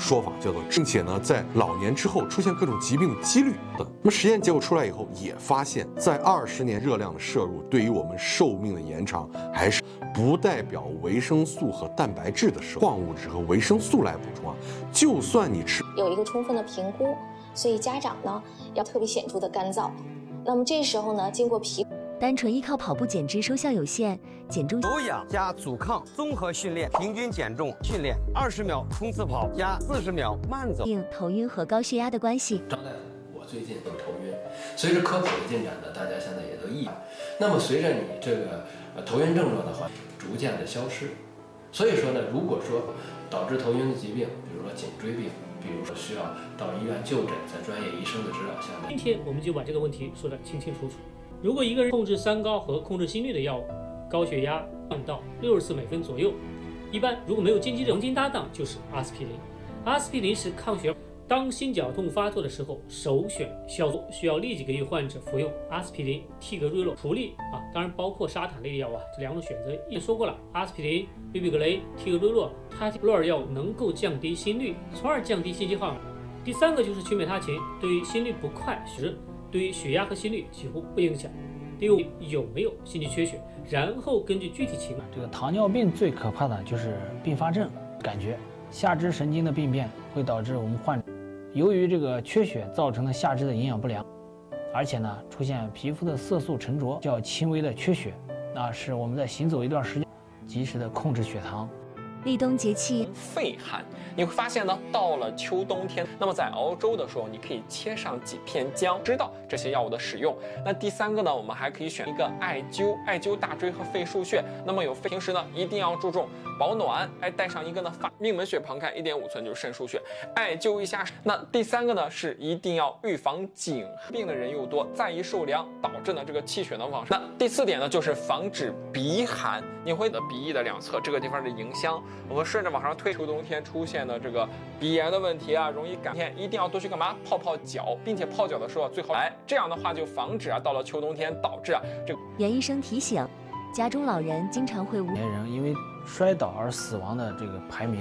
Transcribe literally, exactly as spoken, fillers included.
说法，叫做并且呢，在老年之后出现各种疾病的几率等。那么实验结果出来以后，也发现，在二十年热量的摄入对于我们寿命的延长，还是不代表维生素和蛋白质的摄入，矿物质和维生素来补充啊。就算你吃有一个充分的评估，所以家长呢要特别显著的干燥。那么这时候呢，经过皮。 单纯依靠跑步减脂收效有限，减重有氧加阻抗综合训练，平均减重训练二十秒冲刺跑加四十秒慢走。 病头晕和高血压的关系。 张大夫，我最近都头晕。随着科普的进展呢，大家现在也都意识。那么随着你这个呃头晕症状的话，逐渐的消失。所以说呢，如果说导致头晕的疾病，比如说颈椎病，比如说需要到医院就诊，在专业医生的指导下。 今天我们就把这个问题说得清清楚楚。如果一个人控制三高和控制心率的药物，高血压降到六十次每分左右，一般如果没有禁忌症，黄金搭档就是阿司匹林。阿司匹林是抗血，当心绞痛发作的时候，首选效果需要立即给予患者服用阿司匹林、替格瑞洛、普利啊，当然包括沙坦类的药物啊，这两种选择也说过了，阿司匹林、氯吡格雷、替格瑞洛、他洛尔药物能够降低心率，从而降低心肌耗氧。第三个就是曲美他嗪，对于心率不快时。对于血压和心率几乎不影响。第五，有没有心肌缺血？然后根据具体情况， 这个糖尿病最可怕的就是并发症，感觉下肢神经的病变会导致我们患者由于这个缺血造成的下肢的营养不良，而且呢出现皮肤的色素沉着，较轻微的缺血，那是我们在行走一段时间，及时的控制血糖。 立冬节气肺寒，你会发现呢，到了秋冬天，那么在熬粥的时候，你可以切上几片姜，知道这些药物的使用。那第三个呢，我们还可以选一个艾灸，艾灸大椎和肺腧穴。那么有肺，平时呢一定要注重保暖，哎，带上一个呢发命门穴旁开一点五寸就是肾腧穴，艾灸一下。那第三个呢是一定要预防颈病的人又多，再一受凉，导致呢这个气血呢往上。那第四点呢就是防止鼻寒，你会的鼻翼的两侧这个地方的迎香。我们顺着往上推，秋冬天出现的这个鼻炎的问题啊，容易感天，一定要多去干嘛？泡泡脚，并且泡脚的时候最好来，这样的话就防止啊，到了秋冬天导致啊这个。 袁医生提醒，家中老人经常会无年人因为摔倒而死亡的这个排名。